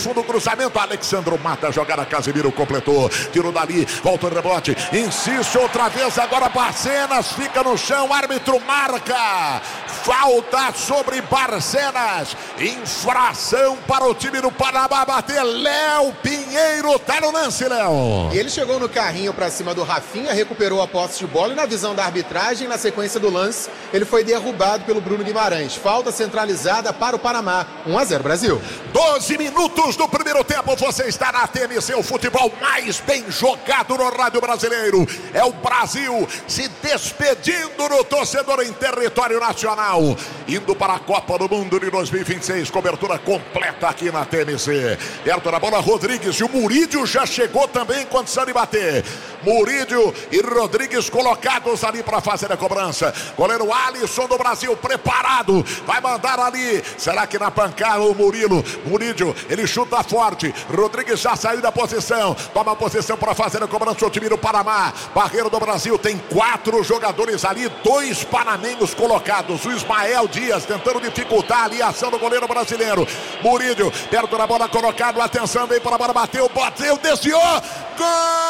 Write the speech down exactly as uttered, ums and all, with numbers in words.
Fundo cruzamento, Alexandro mata, jogada, Casemiro completou, tirou dali, volta o rebote, insiste outra vez, agora Barcenas, fica no chão, árbitro marca, falta sobre Barcenas, infração para o time do Panamá bater, Léo Pinheiro tá no lance, Léo. E ele chegou no carrinho para cima do Rafinha, recuperou a posse de bola e na visão da arbitragem, na sequência do lance, ele foi derrubado pelo Bruno Guimarães, falta centralizada para o Panamá, um a zero Brasil. doze minutos do primeiro tempo, você está na T M C, o futebol mais bem jogado no rádio brasileiro. É o Brasil se despedindo do torcedor em território nacional, indo para a Copa do Mundo de dois mil e vinte e seis, cobertura completa aqui na T M C. Perto da bola, Rodrigues e o Murídio já chegou também em condição de bater. Murídio e Rodrigues colocados ali para fazer a cobrança. Goleiro Alisson do Brasil preparado, vai mandar ali, será que na pancada o Murilo, Murídio, ele chuta forte, Rodrigues já saiu da posição, toma a posição para fazer a cobrança, o time do Panamá, barreiro do Brasil, tem quatro jogadores ali, dois panamenhos colocados, o Ismael Dias tentando dificultar ali a ação do goleiro brasileiro. Murídio, perto da bola colocado, atenção, vem para a bola, bateu, bateu, desviou, gol!